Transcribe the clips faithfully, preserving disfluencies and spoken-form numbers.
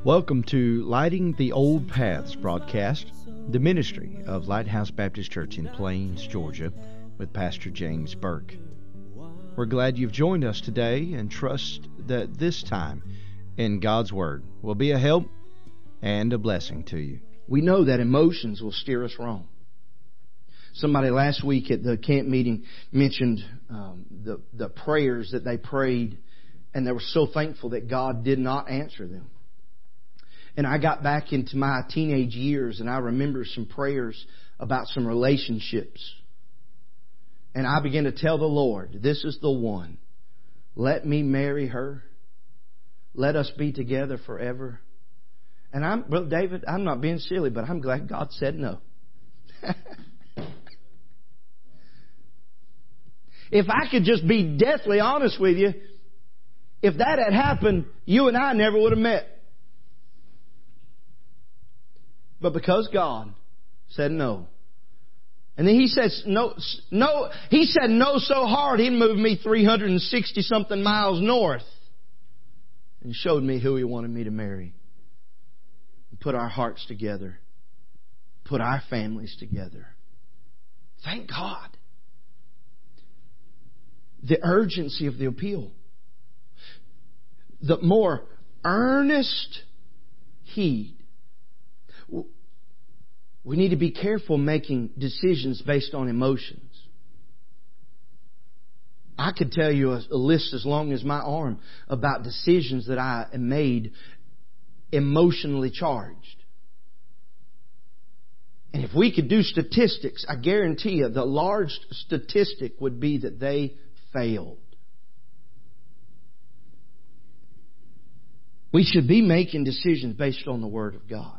Welcome to Lighting the Old Paths broadcast, the ministry of Lighthouse Baptist Church in Plains, Georgia, with Pastor James Burke. We're glad you've joined us today and trust that this time in God's Word will be a help and a blessing to you. We know that emotions will steer us wrong. Somebody last week at the camp meeting mentioned um, the, the prayers that they prayed, and they were so thankful that God did not answer them. And I got back into my teenage years, and I remember some prayers about some relationships. And I began to tell the Lord, this is the one. Let me marry her. Let us be together forever. And I'm, Brother David, I'm not being silly, but I'm glad God said no. If I could just be deathly honest with you, if that had happened, you and I never would have met. But because God said no. And then He says no, no, He said no so hard He moved me three hundred sixty something miles north and showed me who He wanted me to marry. And put our hearts together. Put our families together. Thank God. The urgency of the appeal. The more earnest heed. We need to be careful making decisions based on emotions. I could tell you a, a list as long as my arm about decisions that I made emotionally charged. And if we could do statistics, I guarantee you the large statistic would be that they failed. We should be making decisions based on the Word of God.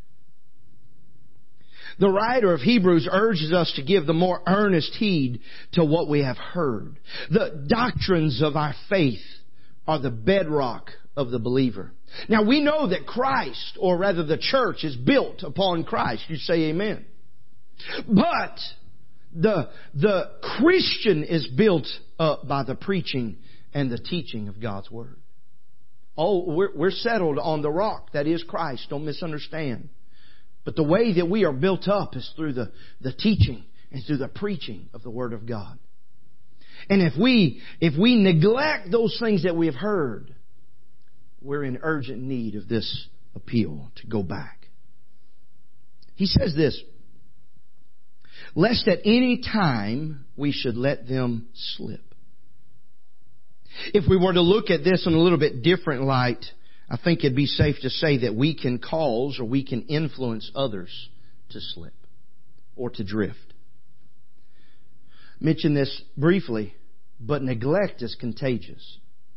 The writer of Hebrews urges us to give the more earnest heed to what we have heard. The doctrines of our faith are the bedrock of the believer. Now we know that Christ, or rather the church, is built upon Christ. You say amen. But the, the Christian is built up by the preaching and the teaching of God's Word. Oh, we're, we're settled on the rock that is Christ. Don't misunderstand. But the way that we are built up is through the, the teaching and through the preaching of the Word of God. And if we, if we neglect those things that we have heard, we're in urgent need of this appeal to go back. He says this, lest at any time we should let them slip. If we were to look at this in a little bit different light, I think it'd be safe to say that we can cause or we can influence others to slip or to drift. Mention this briefly, but neglect is contagious.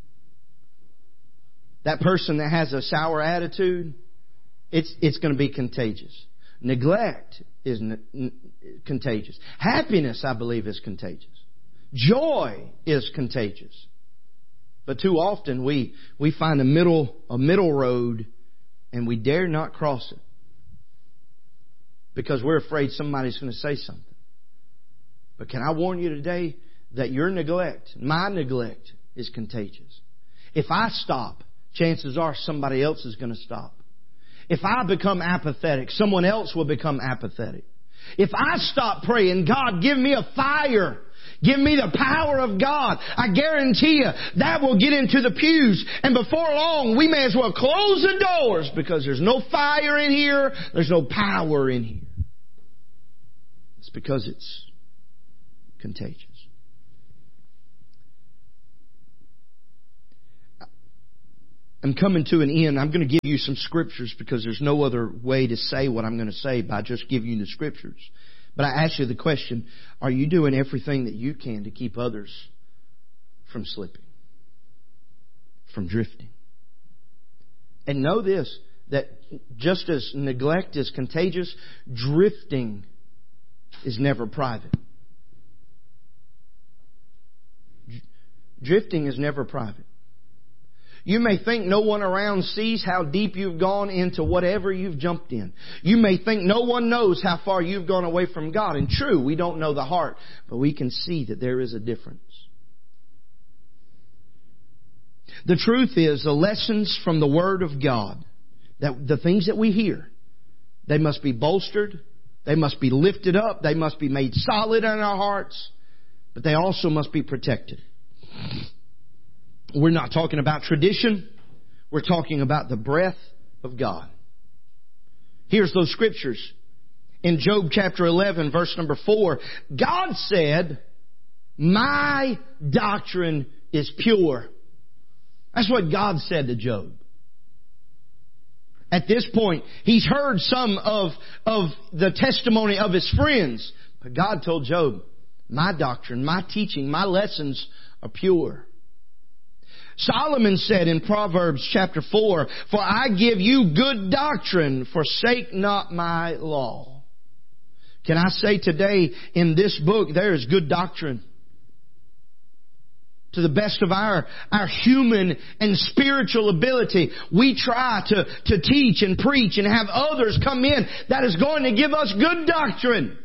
That person that has a sour attitude, it's, it's going to be contagious. Neglect is n- n- contagious. Happiness, I believe, is contagious. Joy is contagious. But too often we, we find a middle, a middle road and we dare not cross it. Because we're afraid somebody's going to say something. But can I warn you today that your neglect, my neglect, is contagious. If I stop, chances are somebody else is going to stop. If I become apathetic, someone else will become apathetic. If I stop praying, God, give me a fire. Give me the power of God. I guarantee you that will get into the pews. And before long, we may as well close the doors because there's no fire in here. There's no power in here. It's because it's contagious. I'm coming to an end. I'm going to give you some scriptures because there's no other way to say what I'm going to say by just giving you the scriptures. But I ask you the question, are you doing everything that you can to keep others from slipping, from drifting? And know this, that just as neglect is contagious, drifting is never private. Drifting is never private. You may think no one around sees how deep you've gone into whatever you've jumped in. You may think no one knows how far you've gone away from God. And true, we don't know the heart, but we can see that there is a difference. The truth is, the lessons from the Word of God that the things that we hear, they must be bolstered, they must be lifted up, they must be made solid in our hearts, but they also must be protected. We're not talking about tradition. We're talking about the breath of God. Here's those scriptures. In Job chapter eleven, verse number four, God said, "My doctrine is pure." That's what God said to Job. At this point, he's heard some of, of the testimony of his friends. But God told Job, "My doctrine, my teaching, my lessons are pure." Solomon said in Proverbs chapter four, "For I give you good doctrine, forsake not my law." Can I say today in this book there is good doctrine? To the best of our, our human and spiritual ability, we try to, to teach and preach and have others come in that is going to give us good doctrine.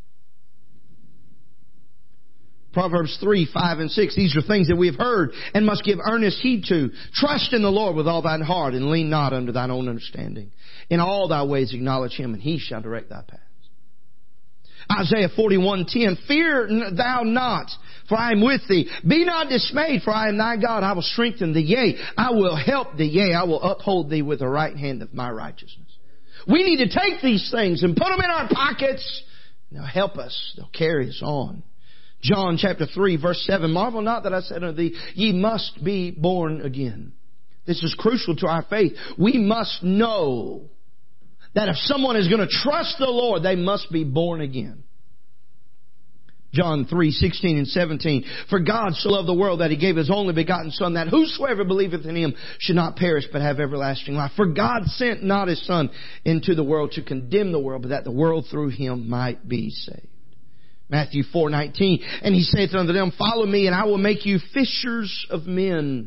Proverbs three, five, and six. These are things that we have heard and must give earnest heed to. Trust in the Lord with all thine heart and lean not unto thine own understanding. In all thy ways acknowledge Him and He shall direct thy paths. Isaiah forty-one, ten. Fear thou not, for I am with thee. Be not dismayed, for I am thy God. I will strengthen thee. Yea, I will help thee. Yea, I will uphold thee with the right hand of my righteousness. We need to take these things and put them in our pockets. They'll help us. They'll carry us on. John chapter three, verse seven. Marvel not that I said unto thee, ye must be born again. This is crucial to our faith. We must know that if someone is going to trust the Lord, they must be born again. John three, sixteen and seventeen. For God so loved the world that He gave His only begotten Son, that whosoever believeth in Him should not perish but have everlasting life. For God sent not His Son into the world to condemn the world, but that the world through Him might be saved. Matthew four, nineteen. And He saith unto them, follow me, and I will make you fishers of men.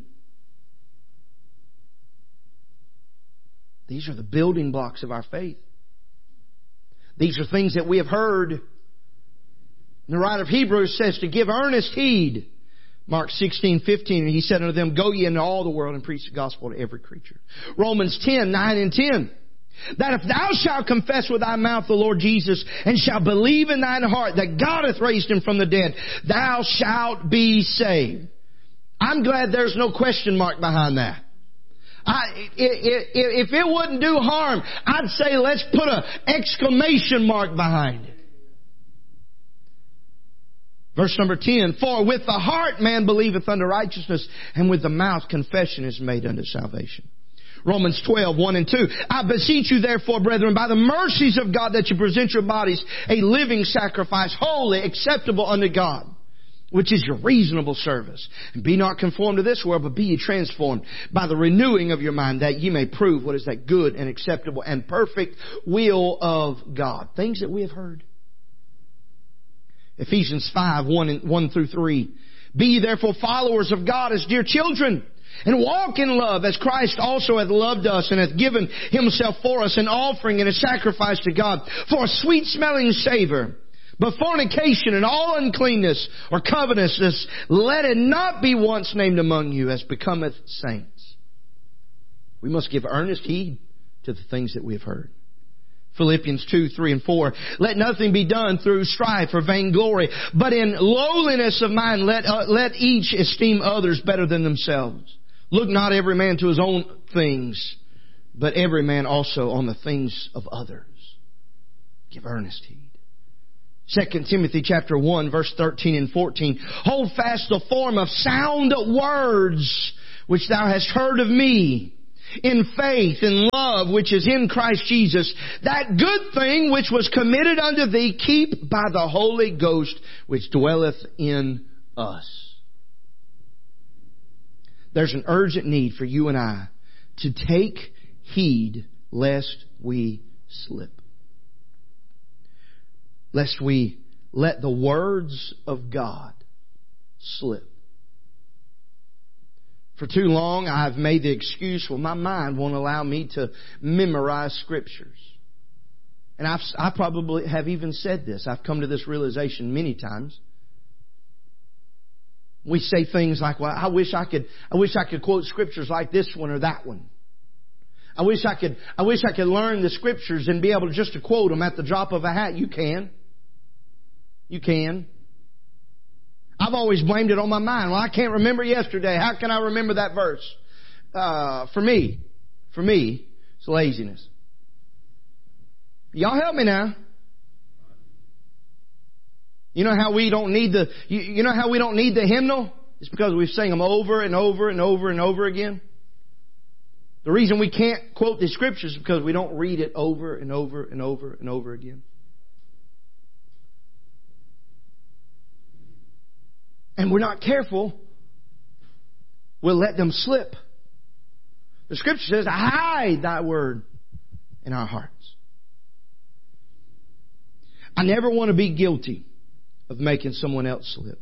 These are the building blocks of our faith. These are things that we have heard. And the writer of Hebrews says to give earnest heed. Mark sixteen, fifteen, and He said unto them, go ye into all the world and preach the gospel to every creature. Romans ten, nine and ten. That if thou shalt confess with thy mouth the Lord Jesus, and shalt believe in thine heart that God hath raised Him from the dead, thou shalt be saved. I'm glad there's no question mark behind that. I, if it wouldn't do harm, I'd say let's put an exclamation mark behind it. Verse number ten, for with the heart man believeth unto righteousness, and with the mouth confession is made unto salvation. Romans twelve, one and two. I beseech you therefore, brethren, by the mercies of God, that you present your bodies a living sacrifice, holy, acceptable unto God, which is your reasonable service. And be not conformed to this world, but be ye transformed by the renewing of your mind, that ye may prove what is that good and acceptable and perfect will of God. Things that we have heard. Ephesians five, one, and, one through three. Be ye therefore followers of God as dear children, and walk in love as Christ also hath loved us and hath given Himself for us, an offering and a sacrifice to God for a sweet smelling savor. But fornication and all uncleanness or covetousness, let it not be once named among you, as becometh saints. We must give earnest heed to the things that we have heard. Philippians two, three, and four. Let nothing be done through strife or vainglory, but in lowliness of mind let, uh, let each esteem others better than themselves. Look not every man to his own things, but every man also on the things of others. Give earnest heed. Second Timothy chapter one, verse thirteen and fourteen. Hold fast the form of sound words which thou hast heard of me, in faith and love which is in Christ Jesus. That good thing which was committed unto thee, keep by the Holy Ghost which dwelleth in us. There's an urgent need for you and I to take heed lest we slip. Lest we let the words of God slip. For too long I've made the excuse, well, my mind won't allow me to memorize Scriptures. And I've, I probably have even said this. I've come to this realization many times. We say things like, well, I wish I could, I wish I could quote Scriptures like this one or that one. I wish I could, I wish I could learn the Scriptures and be able to just to quote them at the drop of a hat. You can. You can. I've always blamed it on my mind. Well, I can't remember yesterday. How can I remember that verse? Uh, for me, for me, it's laziness. Y'all help me now. You know how we don't need the, you, you know how we don't need the hymnal? It's because we've sang them over and over and over and over again. The reason we can't quote the Scriptures is because we don't read it over and over and over and over again. And we're not careful, we'll let them slip. The Scripture says, hide thy word in our hearts. I never want to be guilty of making someone else slip.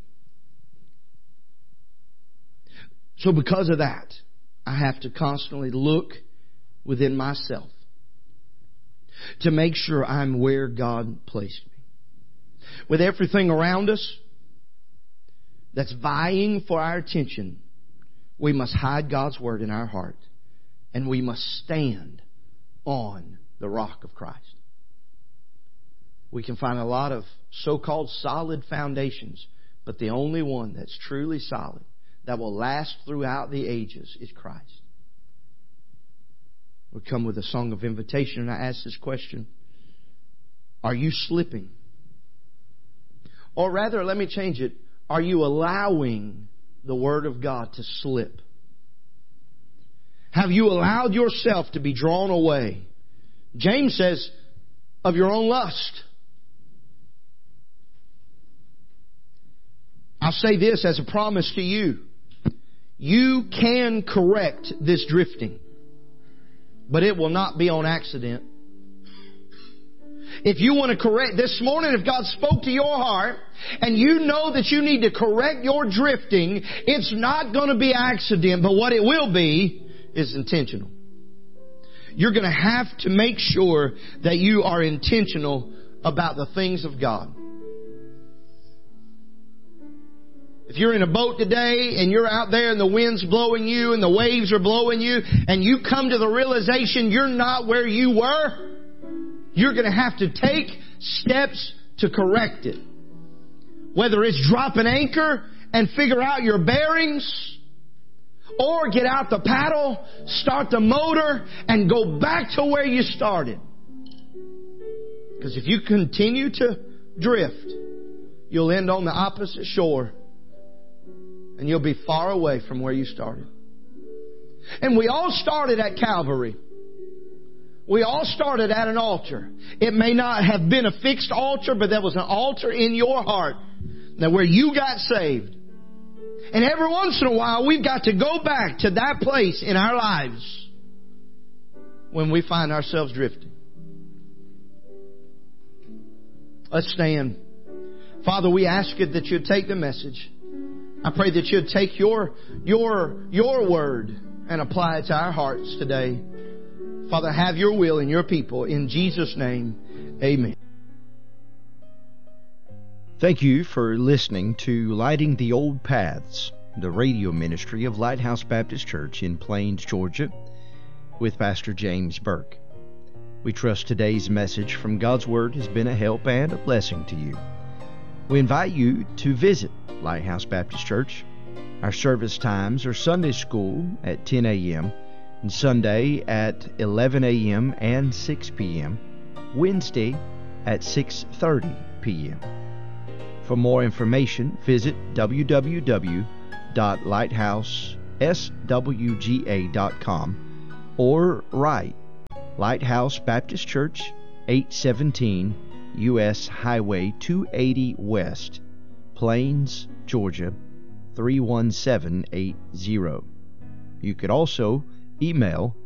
So because of that, I have to constantly look within myself to make sure I'm where God placed me. With everything around us that's vying for our attention, we must hide God's Word in our heart, and we must stand on the rock of Christ. We can find a lot of so-called solid foundations, but the only one that's truly solid, that will last throughout the ages, is Christ. We come with a song of invitation, and I ask this question: are you slipping? Or rather, let me change it. Are you allowing the Word of God to slip? Have you allowed yourself to be drawn away? James says, of your own lust. I'll say this as a promise to you. You can correct this drifting, but it will not be on accident. If you want to correct this morning, if God spoke to your heart and you know that you need to correct your drifting, it's not going to be accident, but what it will be is intentional. You're going to have to make sure that you are intentional about the things of God. If you're in a boat today and you're out there and the wind's blowing you and the waves are blowing you and you come to the realization you're not where you were, you're going to have to take steps to correct it. Whether it's drop an anchor and figure out your bearings, or get out the paddle, start the motor, and go back to where you started. Because if you continue to drift, you'll end on the opposite shore. And you'll be far away from where you started. And we all started at Calvary. We all started at an altar. It may not have been a fixed altar, but there was an altar in your heart that where you got saved. And every once in a while, we've got to go back to that place in our lives when we find ourselves drifting. Let's stand. Father, we ask you that you'd take the message. I pray that you'd take your, your, your word and apply it to our hearts today. Father, have your will in your people. In Jesus' name, amen. Thank you for listening to Lighting the Old Paths, the radio ministry of Lighthouse Baptist Church in Plains, Georgia, with Pastor James Burke. We trust today's message from God's Word has been a help and a blessing to you. We invite you to visit Lighthouse Baptist Church. Our service times are Sunday school at ten a.m. and Sunday at eleven a.m. and six p.m., Wednesday at six thirty p.m. For more information, visit w w w dot lighthouse s w g a dot com or write Lighthouse Baptist Church, eight seventeen U S Highway two eighty West, Plains, Georgia, three one seven eight zero. You could also email